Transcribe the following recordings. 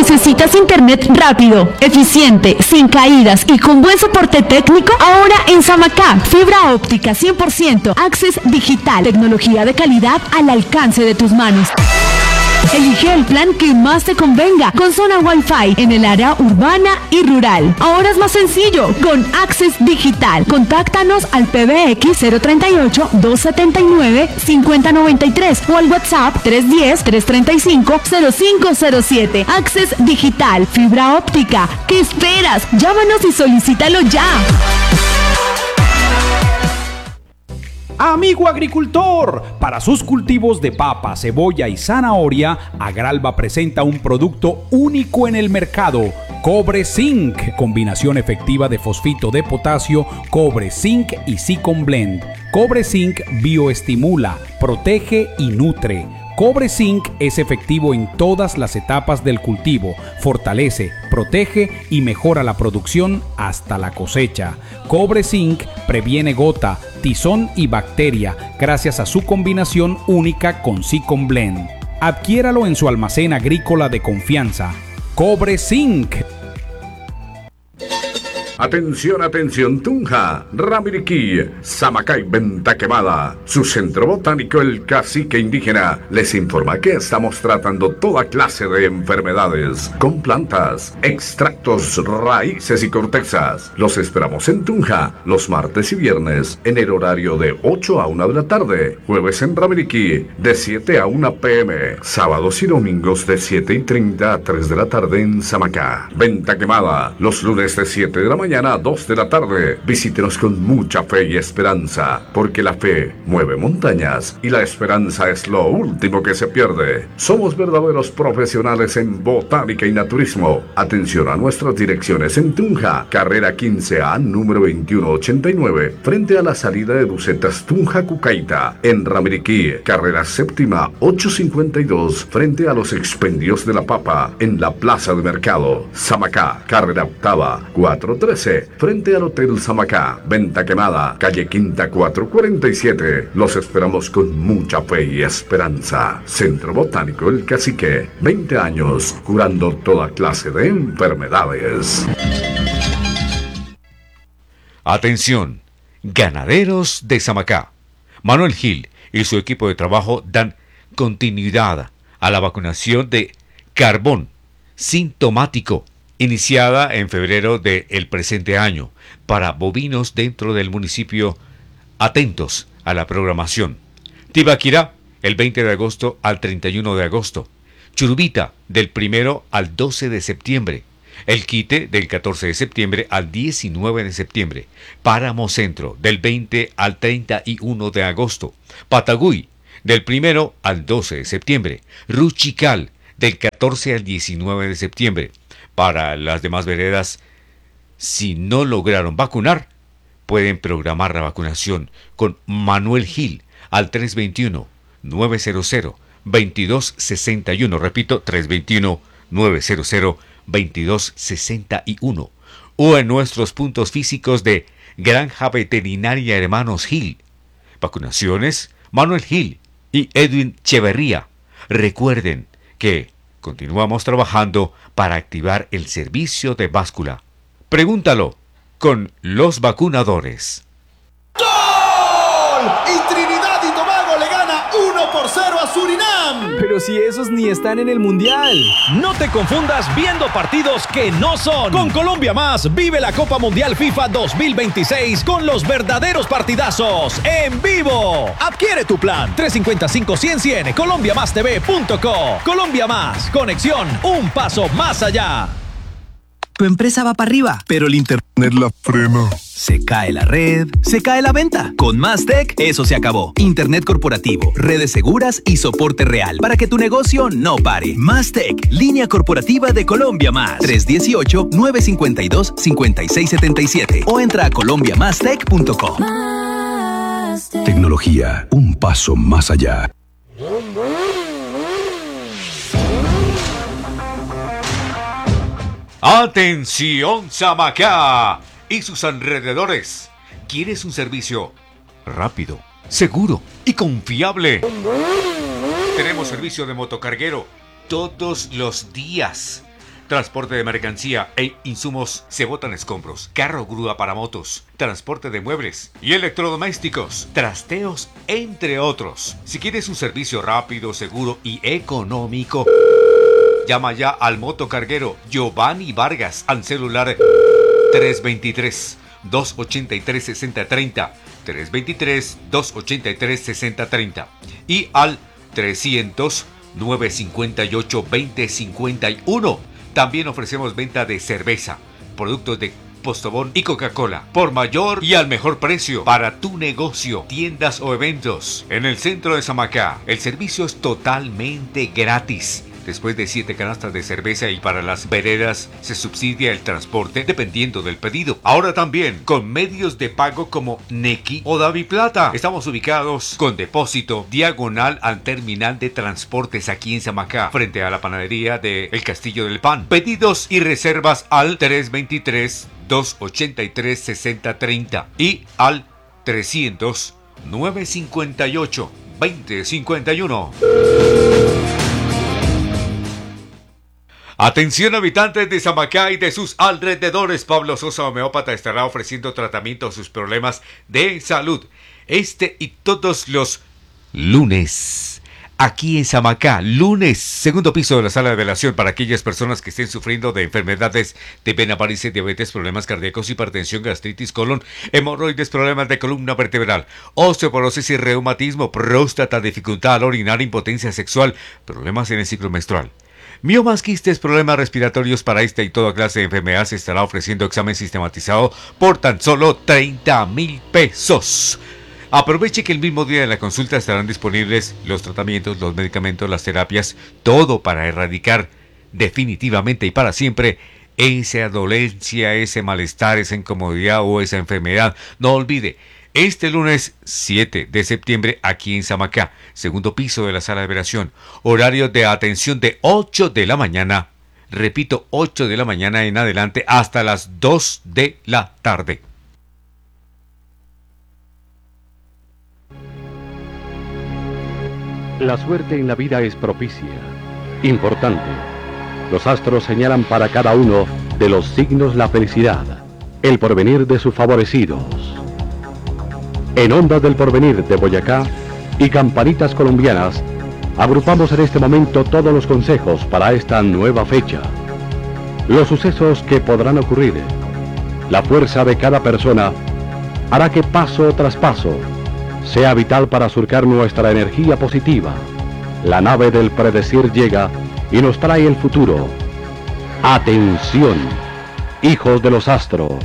¿Necesitas internet rápido, eficiente, sin caídas y con buen soporte técnico? Ahora en Samacá, fibra óptica 100%, Access Digital, tecnología de calidad al alcance de tus manos. Elige el plan que más te convenga, con zona Wi-Fi en el área urbana y rural. Ahora es más sencillo, con Access Digital. Contáctanos al PBX 038-279-5093 o al WhatsApp 310-335-0507. Access Digital, fibra óptica. ¿Qué esperas? Llámanos y solicítalo ya. Amigo agricultor, para sus cultivos de papa, cebolla y zanahoria, Agralba presenta un producto único en el mercado: Cobre Zinc, combinación efectiva de fosfito de potasio, cobre, zinc y Zicon Blend. Cobre Zinc bioestimula, protege y nutre. Cobre Zinc es efectivo en todas las etapas del cultivo, fortalece, protege y mejora la producción hasta la cosecha. Cobre Zinc previene gota, tizón y bacteria gracias a su combinación única con Zicon Blend. Adquiéralo en su almacén agrícola de confianza. Cobre Zinc. Atención, atención, Tunja, Ramiriquí, Samacay, Venta Quemada. Su centro botánico, el Cacique Indígena, les informa que estamos tratando toda clase de enfermedades con plantas, extractos, raíces y cortezas. Los esperamos en Tunja los martes y viernes en el horario de 8 a 1 de la tarde, jueves en Ramiriquí de 7 a 1 p.m., sábados y domingos de 7:30 a 3 de la tarde en Samacá. Venta Quemada, los lunes de 7 de la mañana a 2 de la tarde. Visítenos con mucha fe y esperanza, porque la fe mueve montañas y la esperanza es lo último que se pierde. Somos verdaderos profesionales en botánica y naturismo. Atención a nuestras direcciones en Tunja, carrera 15A, número 2189, frente a la salida de Bucetas Tunja Cucaita. En Ramiriquí, carrera séptima 852, frente a los expendios de la papa, en la plaza de mercado. Samacá, carrera octava 413, frente al Hotel Samacá. Venta Quemada, calle Quinta 447. Los esperamos con mucha fe y esperanza. Centro Botánico El Cacique, 20 años curando toda clase de enfermedades. Atención, ganaderos de Samacá. Manuel Gil y su equipo de trabajo dan continuidad a la vacunación de carbón sintomático, iniciada en febrero del presente año, para bovinos dentro del municipio. Atentos a la programación. Tibaquirá, el 20 de agosto al 31 de agosto. Churubita, del 1 al 12 de septiembre. El Quite, del 14 de septiembre al 19 de septiembre. Páramo Centro, del 20 al 31 de agosto. Patagüí, del 1 al 12 de septiembre. Ruchical, del 14 al 19 de septiembre. Para las demás veredas, si no lograron vacunar, pueden programar la vacunación con Manuel Gil al 321-900-2261. Repito, 321-900-2261. O en nuestros puntos físicos de Granja Veterinaria Hermanos Gil. Vacunaciones, Manuel Gil y Edwin Cheverría. Recuerden que continuamos trabajando para activar el servicio de báscula. Pregúntalo con los vacunadores. ¡Gol! Y Trinidad y Tobago le gana 1-0 a Surinam. Pero si esos ni están en el Mundial. No te confundas viendo partidos que no son. Con Colombia Más, vive la Copa Mundial FIFA 2026 con los verdaderos partidazos en vivo. Adquiere tu plan 355-100-100 colombiamastv.co. Colombia Más, conexión un paso más allá. Tu empresa va para arriba, pero el internet la frena. Se cae la red, se cae la venta. Con Mastec, eso se acabó. Internet corporativo, redes seguras y soporte real para que tu negocio no pare. Mastec, línea corporativa de Colombia Más. 318-952-5677 o entra a colombiamastec.com. Tecnología, un paso más allá. Atención Samacá y sus alrededores. ¿Quieres un servicio rápido, seguro y confiable? Tenemos servicio de motocarguero todos los días. transporte de mercancía e insumos, se botan escombros, carro grúa para motos, transporte de muebles y electrodomésticos, trasteos, entre otros. Si quieres un servicio rápido, seguro y económico, llama ya al motocarguero Giovanni Vargas al celular 323-283-6030, 323-283-6030 y al 300-958-2051. También ofrecemos venta de cerveza, productos de Postobón y Coca-Cola por mayor y al mejor precio para tu negocio, tiendas o eventos. En el centro de Samacá, el servicio es totalmente gratis. Después de 7 canastas de cerveza y para las veredas se subsidia el transporte dependiendo del pedido. Ahora también con medios de pago como Nequi o DaviPlata. Estamos ubicados con depósito diagonal al terminal de transportes aquí en Samacá, frente a la panadería de El Castillo del Pan. Pedidos y reservas al 323-283-6030 y al 300-958-2051. Atención habitantes de Samacá y de sus alrededores, Pablo Sosa Homeópata estará ofreciendo tratamiento a sus problemas de salud este y todos los lunes. Aquí en Samacá, lunes, segundo piso de la sala de velación para aquellas personas que estén sufriendo de enfermedades de vena, varices, diabetes, problemas cardíacos, hipertensión, gastritis, colon, hemorroides, problemas de columna vertebral, osteoporosis y reumatismo, próstata, dificultad al orinar, impotencia sexual, problemas en el ciclo menstrual. Miomas, quistes, problemas respiratorios. Para esta y toda clase de enfermedad se estará ofreciendo examen sistematizado por tan solo 30,000 pesos. Aproveche que el mismo día de la consulta estarán disponibles los tratamientos, los medicamentos, las terapias, todo para erradicar definitivamente y para siempre esa dolencia, ese malestar, esa incomodidad o esa enfermedad. No olvide, este lunes 7 de septiembre aquí en Samacá, segundo piso de la sala de velación, horario de atención de 8 de la mañana, repito, 8 de la mañana en adelante hasta las 2 de la tarde. La suerte en la vida es propicia, importante. Los astros señalan para cada uno de los signos la felicidad, el porvenir de sus favorecidos. En Ondas del Porvenir de Boyacá y Campanitas Colombianas, agrupamos en este momento todos los consejos para esta nueva fecha. Los sucesos que podrán ocurrir, la fuerza de cada persona, hará que paso tras paso sea vital para surcar nuestra energía positiva. La nave del predecir llega y nos trae el futuro. ¡Atención, hijos de los astros!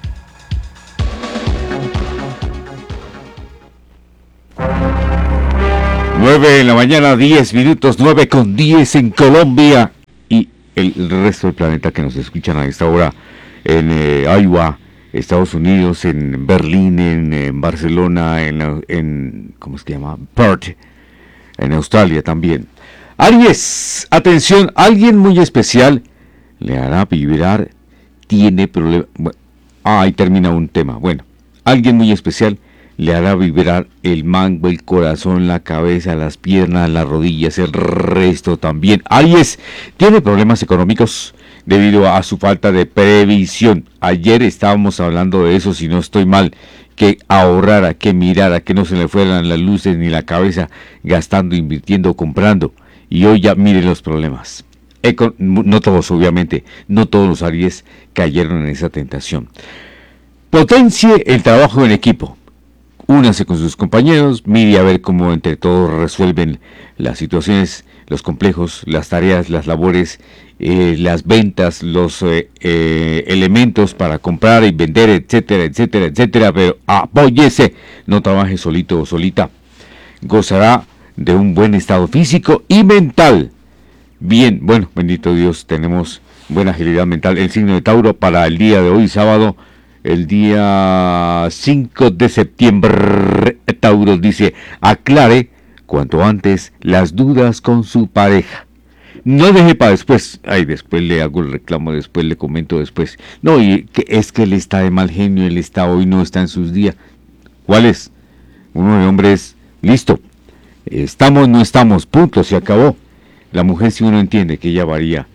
9 de la mañana, 10 minutos, 9:10 en Colombia y el resto del planeta que nos escuchan a esta hora en Iowa, Estados Unidos, en Berlín, en Barcelona, en ¿cómo se llama? Perth, en Australia también. Aries, atención, alguien muy especial le hará vibrar, tiene problemas. Ahí termina un tema. Bueno, alguien muy especial le hará vibrar el mango, el corazón, la cabeza, las piernas, las rodillas, el resto también. Aries tiene problemas económicos debido a su falta de previsión. Ayer estábamos hablando de eso, si no estoy mal, que ahorrara, que mirara, que no se le fueran las luces ni la cabeza gastando, invirtiendo, comprando. Y hoy ya miren los problemas. No todos, obviamente, no todos los Aries cayeron en esa tentación. Potencie el trabajo en equipo. Únanse con sus compañeros, mire a ver cómo entre todos resuelven las situaciones, los complejos, las tareas, las labores, las ventas, los elementos para comprar y vender, etcétera, etcétera, etcétera. Pero apóyese, no trabaje solito o solita. Gozará de un buen estado físico y mental. Bien, bueno, bendito Dios, tenemos buena agilidad mental. El signo de Tauro para el día de hoy, sábado, el día 5 de septiembre, Tauro dice, aclare cuanto antes las dudas con su pareja. No deje para después. Ay, después le hago el reclamo, después le comento después. No, y que es que él está de mal genio, él está hoy, no está en sus días. ¿Cuál es? Uno de hombres, listo. Estamos, no estamos, punto, se acabó. La mujer, si uno entiende que ella varía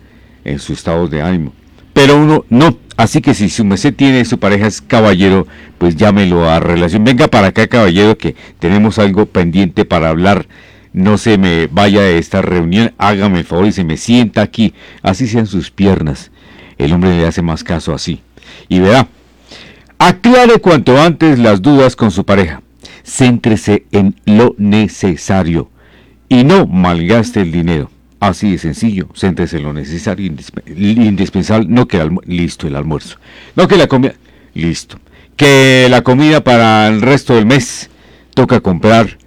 en su estado de ánimo. Pero uno no. Así que si su merced tiene, su pareja es caballero, pues llámelo a relación. Venga para acá, caballero, que tenemos algo pendiente para hablar. No se me vaya de esta reunión, hágame el favor y se me sienta aquí. Así sean sus piernas. El hombre le hace más caso así. Y verá, aclare cuanto antes las dudas con su pareja. Céntrese en lo necesario y no malgaste el dinero. Así de sencillo, céntrese en lo necesario, indispensable, no que listo el almuerzo, no que la comida, listo, que la comida para el resto del mes, toca comprar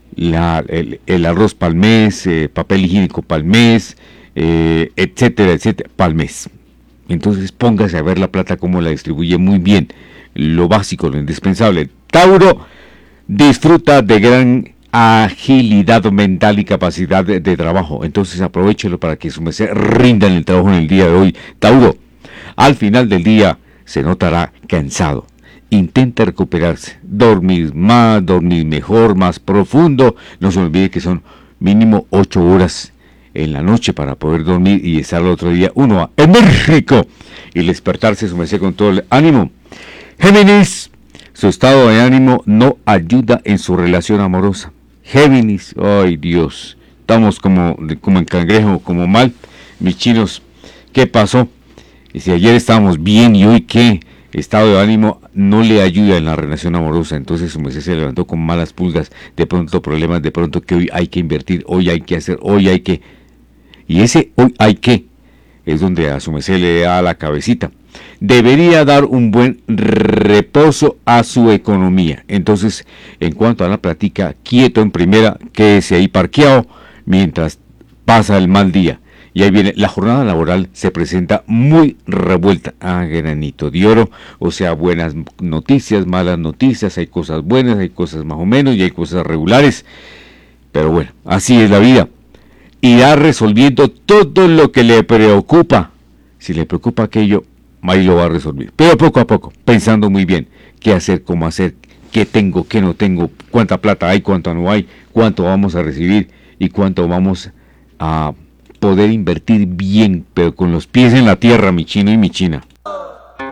el arroz para el mes, papel higiénico para el mes, etcétera, etcétera, para el mes. Entonces póngase a ver la plata cómo la distribuye muy bien, lo básico, lo indispensable. Tauro disfruta de gran agilidad mental y capacidad de trabajo, entonces aprovechelo para que su merced rinda en el trabajo en el día de hoy. Tauro, al final del día se notará cansado. Intenta recuperarse, dormir más, dormir mejor, más profundo. No se olvide que son mínimo 8 horas en la noche para poder dormir y estar el otro día uno enérgico y despertarse su merced con todo el ánimo. Géminis, su estado de ánimo no ayuda en su relación amorosa. Géminis, ay Dios, estamos como en cangrejo, como mal, mis chinos, ¿qué pasó? Y si ayer estábamos bien y hoy qué, estado de ánimo no le ayuda en la relación amorosa, entonces su merced se levantó con malas pulgas, de pronto problemas, de pronto que hoy hay que invertir, hoy hay que hacer, hoy hay que, y ese hoy hay que, es donde a su merced le da la cabecita. Debería dar un buen reposo a su economía. Entonces, en cuanto a la plática, quieto en primera, quédese ahí parqueado mientras pasa el mal día. Y ahí viene, la jornada laboral se presenta muy revuelta, a granito de oro, o sea, buenas noticias, malas noticias, hay cosas buenas, hay cosas más o menos y hay cosas regulares. Pero bueno, así es la vida. Irá resolviendo todo lo que le preocupa. Si le preocupa aquello, ahí lo va a resolver, pero poco a poco, pensando muy bien qué hacer, cómo hacer, qué tengo, qué no tengo, cuánta plata hay, cuánto no hay, cuánto vamos a recibir y cuánto vamos a poder invertir bien, pero con los pies en la tierra, mi chino y mi china.